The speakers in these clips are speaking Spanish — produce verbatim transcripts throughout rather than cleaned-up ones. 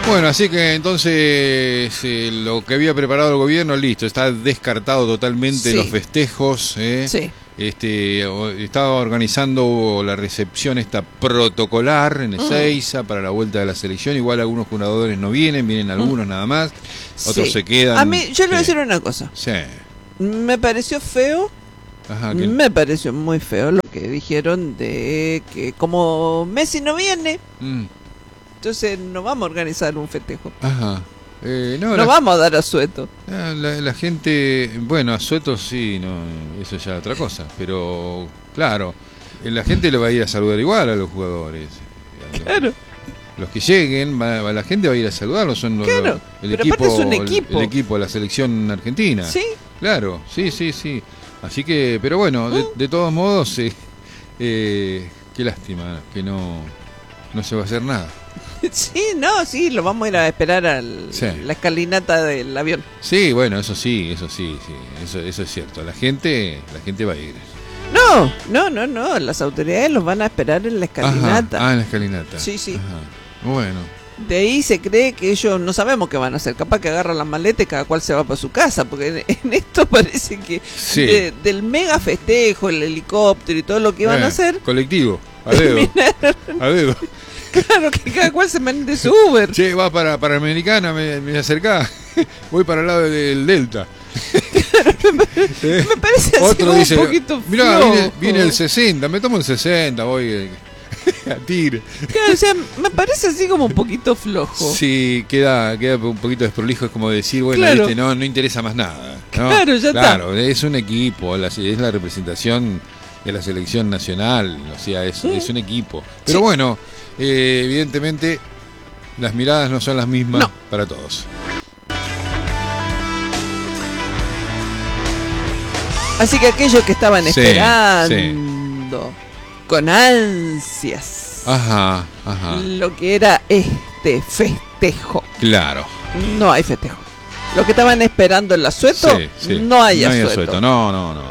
Bueno, así que entonces eh, lo que había preparado el gobierno, listo, está descartado totalmente Sí. los festejos. ¿eh? Sí. Este, o- estaba organizando la recepción esta protocolar en Ezeiza para la vuelta de la selección. Igual algunos jugadores no vienen, vienen algunos nada más, otros Sí. se quedan. A mí, yo le voy a Sí. decir una cosa. Sí. Me pareció feo, Ajá, que- me pareció muy feo lo que dijeron de que como Messi no viene, Mm, entonces no vamos a organizar un festejo. ajá. Eh, no, No la, vamos a dar asueto. la, la gente, bueno, a Suetos sí, no, eso ya es otra cosa, pero claro, eh, la gente le va a ir a saludar igual a los jugadores. A los- Claro. Los que lleguen, va- va- la gente va a ir a saludarlos, son los- Claro, el, pero equipo, aparte es un el- equipo. El, equipo de la selección argentina. Sí. Claro, sí, sí, sí. Así que, pero bueno, de, de todos modos, eh, eh, qué lástima que no, no se va a hacer nada. Sí, no, sí, lo vamos a ir a esperar a Sí. la escalinata del avión. Sí, bueno, eso sí, eso sí, sí, eso, eso es cierto. La gente, la gente va a ir. No, no, no, no, las autoridades los van a esperar en la escalinata. Ajá, ah, en la escalinata. Sí, sí. Ajá. Bueno, De ahí se cree que ellos no sabemos qué van a hacer. Capaz que agarran las maletas y cada cual se va para su casa. Porque en, en esto parece que sí. de- del mega festejo, el helicóptero y todo lo que iban Eh, a hacer, colectivo, a dedo, terminaron, a dedo. claro, que cada cual se mande su Uber. Che, va para, para Americana, me, me acercá. Voy para el lado del Delta. Eh, Me parece así Otro como dice, un poquito mirá, flojo. viene, viene el sesenta, me tomo el sesenta, voy eh, a tigre. Claro, o sea, me parece así como un poquito flojo. Sí, queda, queda un poquito desprolijo, es como decir, bueno, Claro. viste, no, no interesa más nada. ¿no? Claro, ya está. Claro, es un equipo, la- es la representación de la selección nacional, o sea, es, Mm. es un equipo. Pero Sí. bueno, eh, evidentemente las miradas no son las mismas No. para todos. Así que aquellos que estaban Sí, esperando con ansias Ajá, ajá, lo que era este festejo, claro. no hay festejo. Lo que estaban esperando el asueto, Sí, sí. no hay No hay asueto. asueto, no, no, no.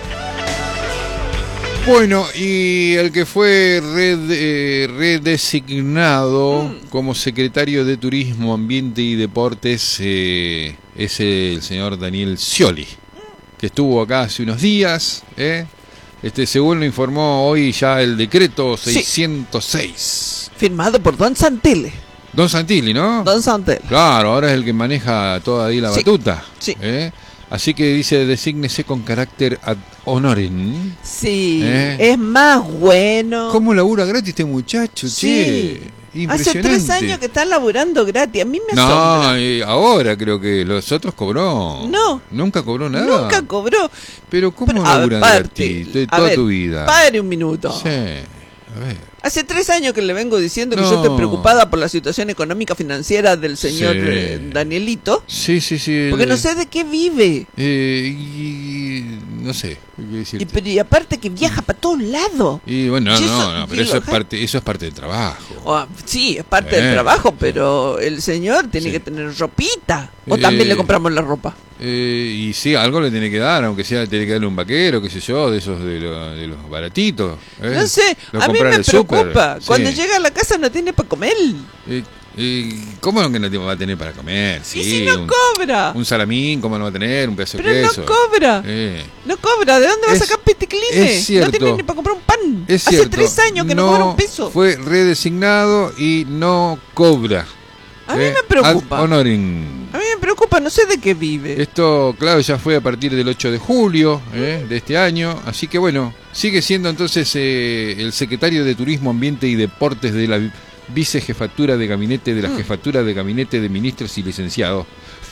Bueno, y el que fue red- eh, redesignado Mm. como secretario de Turismo, Ambiente y Deportes eh, es el señor Daniel Scioli, que estuvo acá hace unos días. ¿eh? Este, según lo informó hoy ya el decreto Sí. seiscientos seis. Firmado por Don Santilli. Don Santilli, ¿no? Don Santilli. Claro, ahora es el que maneja toda ahí la Sí, batuta. sí. ¿eh? Así que dice, desígnese con carácter ad honorem. Sí, ¿Eh? es más bueno. ¿Cómo labura gratis este muchacho, Sí. che? Hace Impresionante. tres años que está laburando gratis. A mí me No, asombra. eh, ahora creo que los otros cobró. No. Nunca cobró nada. Nunca cobró. Pero ¿cómo Pero, a ver, laburan parte, gratis de a toda ver, tu vida? Pare un minuto. Sí, a ver. Hace tres años que le vengo diciendo que No. yo estoy preocupada por la situación económica financiera del señor Sí. eh, Danielito. Sí, sí, sí. Porque el- no sé de qué vive. eh, y, no sé, qué Y, decirte. pero, y aparte que viaja para todos lados. Y bueno, Si no, eso- no, pero y eso es lo- parte, eso es parte del trabajo. O, sí, es parte Eh, del trabajo, sí. pero el señor tiene Sí. que tener ropita. O Eh, también le compramos la ropa. Eh, y sí, algo le tiene que dar, aunque sea, tiene que darle un vaquero, qué sé yo, de esos de, lo- de los baratitos. ¿eh? No sé, Lo a mí compra en me el súper, preocupa. sí. Cuando llega a la casa no tiene para comer. Eh, eh, ¿Cómo que no te va a tener para comer? Sí, y si no un, cobra. un salamín, ¿cómo no va a tener? Un pedazo de Pero queso. no cobra. Eh, No cobra. ¿De dónde va a Es- sacar piticline? es cierto. No tiene ni para comprar un pan. es Hace cierto. tres años que no, cobra un peso. Fue redesignado y no cobra. A mí Eh, me preocupa. ad honorem. A mí me preocupa, no sé de qué vive. Esto, claro, ya fue a partir del ocho de julio eh, de este año, así que bueno, sigue siendo entonces eh, el secretario de Turismo, Ambiente y Deportes de la vicejefatura de gabinete de la Mm. jefatura de gabinete de ministros y licenciados.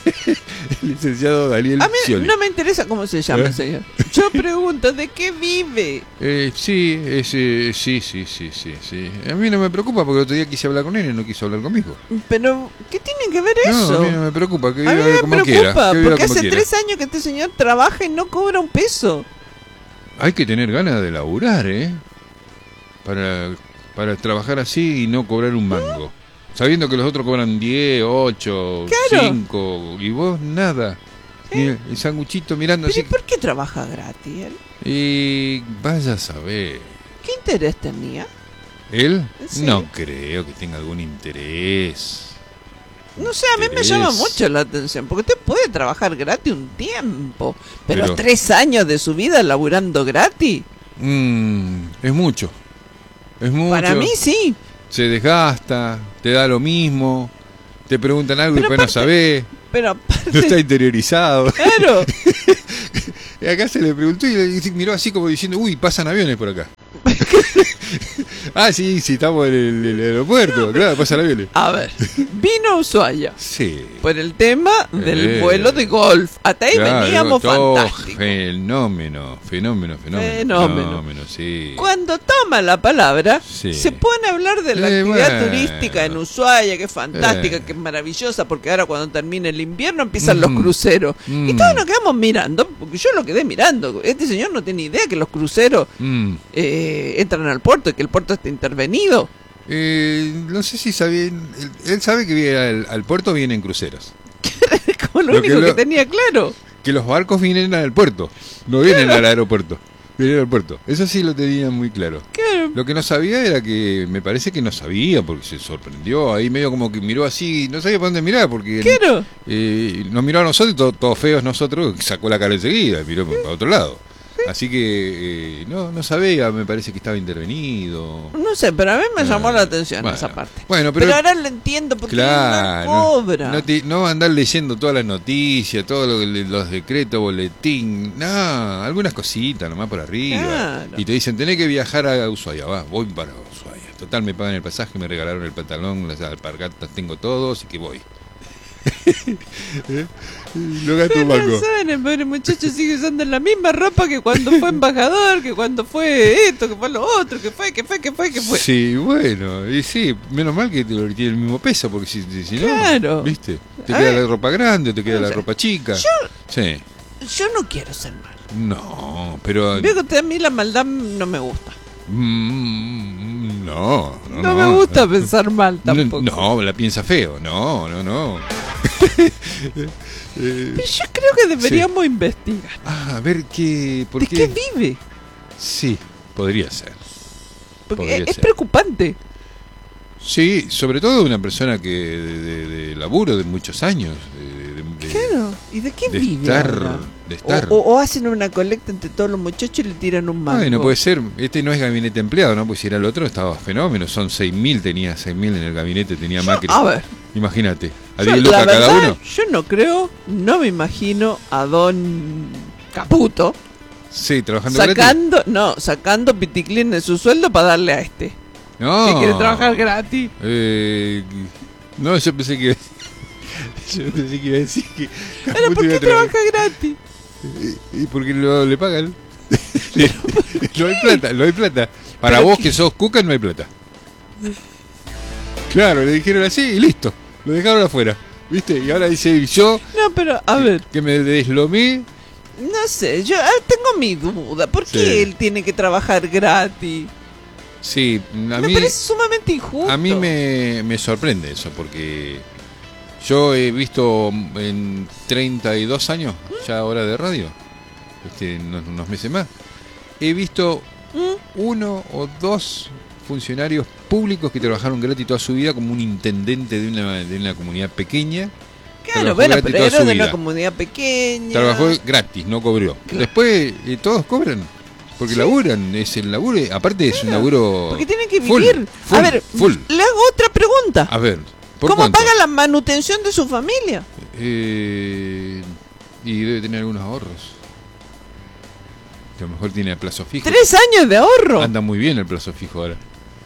El licenciado Daniel A mí Scioli. no me interesa cómo se llama, ¿Eh? señor. Yo pregunto, ¿de qué vive? Eh, sí, es, eh, sí, sí, sí, sí, sí. A mí no me preocupa porque el otro día quise hablar con él y no quiso hablar conmigo. Pero, ¿qué tiene que ver No, eso? a mí no me preocupa, que A mí viva me como preocupa, quiera. Que viva porque como hace quiera. tres años que este señor trabaja y no cobra un peso. Hay que tener ganas de laburar, ¿eh? Para, para trabajar así y no cobrar un mango. Sabiendo que los otros cobran diez, ocho, Claro. cinco, y vos nada. Ni el, el sanguchito mirando ¿Pero y así. por qué trabaja gratis él? Y vaya a saber. ¿Qué interés tenía? ¿Él? Sí. No creo que tenga algún interés. No sé, a mí me llama mucho la atención, porque usted puede trabajar gratis un tiempo, pero, pero tres años de su vida laburando gratis. Mmm, es mucho. Es mucho. Para mí sí. Se desgasta, te da lo mismo, te preguntan algo pero y después no sabés. Pero aparte, no está interiorizado. Claro. Y acá se le preguntó y le miró así como diciendo, uy, pasan aviones por acá. Ah, sí, sí, estamos en el, el aeropuerto, no, claro, pasan aviones. A ver, vino a Ushuaia. Sí. Por el tema del eh, vuelo de golf. Hasta ahí claro, veníamos fantástico. Fenómeno, fenómeno, fenómeno. Fenómeno. Fenómeno, sí. Cuando toma la palabra, sí. se pone a hablar de la eh, actividad bueno. turística en Ushuaia, que es fantástica, eh. que es maravillosa, porque ahora cuando termine el invierno empiezan mm. los cruceros. Mm. Y todos nos quedamos mirando, porque yo lo quedé mirando. Este señor no tiene idea que los cruceros mm. eh, entran al puerto y que el puerto está intervenido. Eh, no sé si sabía. Él, él sabe que al, al puerto vienen cruceros. Como lo, lo único que, lo, que tenía claro. Que los barcos vienen al puerto, no vienen claro. al aeropuerto. Vienen al puerto. Eso sí lo tenía muy claro. Claro. Lo que no sabía era que, me parece que no sabía, porque se sorprendió. Ahí medio como que miró así, no sabía para dónde mirar, porque claro. eh, nos miró a nosotros, todos todo feos nosotros, sacó la cara enseguida, miró sí. para otro lado. Así que eh, no no sabía, me parece que estaba intervenido. No sé, pero a mí me llamó ah, la atención bueno, esa parte. Bueno, pero, pero ahora lo entiendo porque claro, no cobra. No, no, te, no andar leyendo todas las noticias, todos lo, los decretos, boletín, no, algunas cositas nomás por arriba. Claro. Y te dicen, tenés que viajar a Ushuaia, va, voy para Ushuaia. Total, me pagan el pasaje, me regalaron el pantalón, las alpargatas tengo todo, así que voy. ¿Eh? Lo gasto un banco. El pobre muchacho sigue usando la misma ropa que cuando fue embajador, que cuando fue esto, que fue lo otro, que fue, que fue, que fue, que fue. Sí, bueno, y sí, menos mal que tiene el mismo peso, porque si, si no, claro. ¿viste? Te A queda ver. la ropa grande, te queda No la sé. ropa chica. Yo, sí. yo no quiero ser malo. No, pero... Veo que usted, a mí la maldad no me gusta. Mm, no, no, No, no, me gusta no, pensar mal tampoco. No, no, la piensa feo, no, no, no. eh, yo creo que deberíamos sí. investigar. Ah, a ver qué... ¿por ¿De qué? qué vive? Sí, podría ser. Porque podría es ser. preocupante. Sí, sobre todo una persona que de, de, de laburo de muchos años. De, de, claro, ¿y de qué de vive? Estar, de estar. O, o, o hacen una colecta entre todos los muchachos y le tiran un mango. Bueno, puede ser. Este no es gabinete empleado, ¿no? Pues si era el otro estaba fenómeno. Son seis mil, tenía seis mil en el gabinete, tenía yo, Macri. A ver. Imagínate, a yo, diez lucas verdad, cada uno. Yo no creo, no me imagino a don Caputo. Sí, trabajando sacando, gratis. No, sacando piticlín de su sueldo para darle a este. No. Que quiere trabajar gratis. Eh, no, yo pensé que yo pensé que iba a decir que ¿Pero por qué trabaja gratis? Y porque lo, le pagan. No hay plata, no hay plata. Para Pero vos que... que sos cuca no hay plata. Claro, le dijeron así y listo. Lo dejaron afuera. ¿Viste? Y ahora dice yo. No, pero a que, ver. Que me deslomé. No sé, yo tengo mi duda. ¿Por qué sí. él tiene que trabajar gratis? Sí, a me mí, parece sumamente injusto. A mí me, me sorprende eso, porque yo he visto en treinta y dos años, ¿Mm? ya ahora de radio, este, unos, unos meses más, he visto ¿Mm? uno o dos funcionarios públicos que trabajaron gratis toda su vida como un intendente de una, de una comunidad pequeña. Claro, bueno, pero era de una comunidad pequeña. Trabajó gratis, no cobró. Claro. Después eh, todos cobran. Porque sí. laburan, es el laburo, aparte es bueno, un laburo... Porque tienen que vivir. Full, full, a ver, full. le hago otra pregunta. A ver, ¿por ¿cómo cuánto? paga la manutención de su familia? Eh, y debe tener algunos ahorros. Que a lo mejor tiene a plazo fijo. ¿Tres años de ahorro? Anda muy bien el plazo fijo ahora.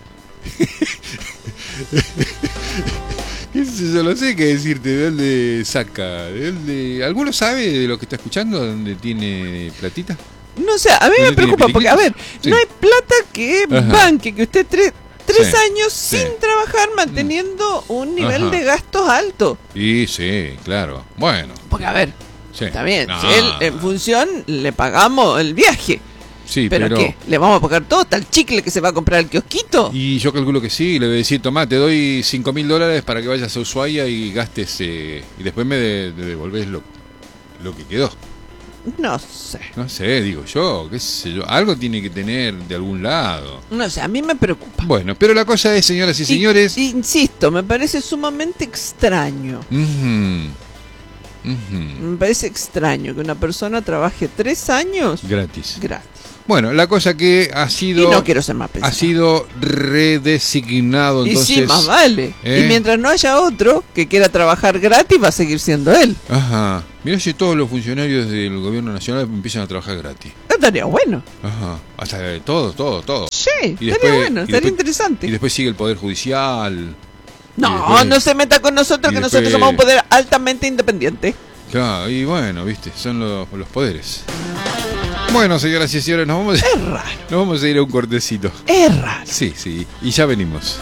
¿Qué sé yo? No sé qué decirte, ¿de dónde saca? ¿De dónde... ¿Alguno sabe de lo que está escuchando, de dónde tiene platita? No sé, a mí me preocupa porque, a ver, sí. no hay plata que Ajá. banque, que usted tres, tres sí. años sí. sin trabajar manteniendo un nivel Ajá. de gastos alto. Y sí, claro. Bueno. Porque, a ver, sí. está bien, no. si él en función le pagamos el viaje. Sí, ¿Pero, pero qué? ¿Le vamos a pagar todo? ¿Tal chicle que se va a comprar al kiosquito? Y yo calculo que sí, le voy a decir, tomá, te doy cinco mil dólares para que vayas a Ushuaia y gastes, eh, y después me de, de devolvés lo, lo que quedó. No sé. No sé, digo yo, qué sé yo. Algo tiene que tener de algún lado. No sé, a mí me preocupa. Bueno, pero la cosa es, señoras y señores... Y, insisto, me parece sumamente extraño. Uh-huh. Uh-huh. Me parece extraño que una persona trabaje tres años... Gratis. Gratis. Bueno, la cosa que ha sido... Y no quiero ser más pesado. Ha sido redesignado, entonces... Y sí, más vale. ¿eh? Y mientras no haya otro que quiera trabajar gratis, va a seguir siendo él. Ajá. Mirá si todos los funcionarios del gobierno nacional empiezan a trabajar gratis. Estaría bueno. Ajá. Hasta todos, todos, todos. Sí, Y estaría después- bueno, y estaría después- interesante. Y después sigue el Poder Judicial. No, y después- no se meta con nosotros, y que después- nosotros somos un poder altamente independiente. Claro, y bueno, viste, son los, los poderes. Bueno, señoras y señores, nos vamos, Es raro, nos vamos a ir a un cortecito. es raro. Sí, sí, y ya venimos.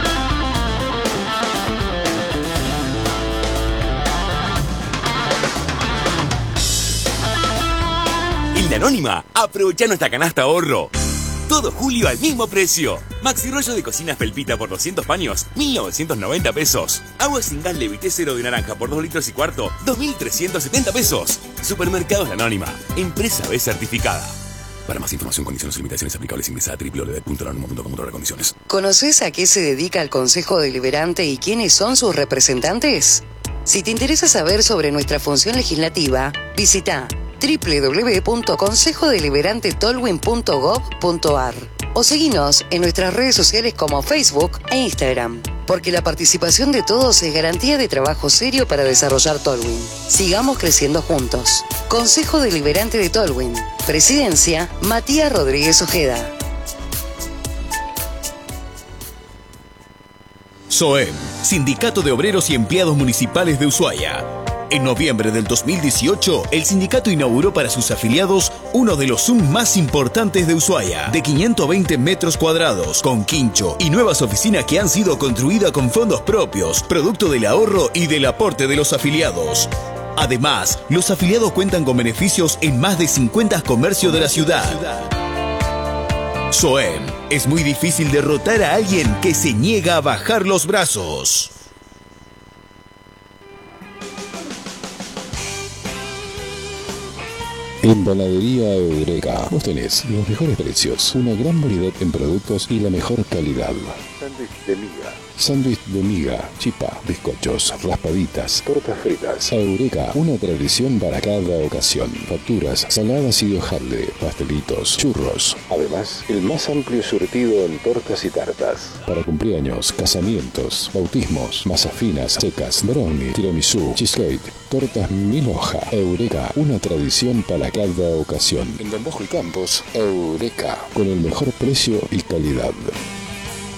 En La Anónima, aprovecha nuestra canasta ahorro. Todo julio al mismo precio. Maxi rollo de cocina felpita por doscientos paños, mil novecientos noventa pesos. Agua sin gas Levité cero de naranja por dos litros y cuarto, dos mil trescientos setenta pesos. Supermercados La Anónima, empresa B certificada. Para más información, condiciones y limitaciones aplicables, ingresa a doble u doble u doble u punto lanónima punto com punto a r condiciones. ¿Conoces a qué se dedica el Consejo Deliberante y quiénes son sus representantes? Si te interesa saber sobre nuestra función legislativa, visita doble u doble u doble u punto consejo deliberante tolwyn punto gob punto a r o seguinos en nuestras redes sociales como Facebook e Instagram, porque la participación de todos es garantía de trabajo serio para desarrollar Tolwyn. Sigamos creciendo juntos. Consejo Deliberante de Tolwyn. Presidencia, Matías Rodríguez Ojeda. SOEM, Sindicato de Obreros y Empleados Municipales de Ushuaia. En noviembre del dos mil dieciocho, el sindicato inauguró para sus afiliados uno de los Zoom más importantes de Ushuaia, de quinientos veinte metros cuadrados, con quincho y nuevas oficinas que han sido construidas con fondos propios, producto del ahorro y del aporte de los afiliados. Además, los afiliados cuentan con beneficios en más de cincuenta comercios de la ciudad. SOEM, es muy difícil derrotar a alguien que se niega a bajar los brazos. En Panadería Eureka vos tenés los mejores precios, una gran variedad en productos y la mejor calidad. Sándwich de miga. Sándwich de miga, chipa, bizcochos, raspaditas, tortas fritas. Eureka, una tradición para cada ocasión. Facturas, saladas y de hojaldre, pastelitos, churros. Además, el más amplio surtido en tortas y tartas. Para cumpleaños, casamientos, bautismos, masas finas, secas, brownie, tiramisú, cheesecake, tortas mil hoja. Eureka, una tradición para cada ocasión. En Don Bosco y Campos, Eureka, con el mejor precio y calidad.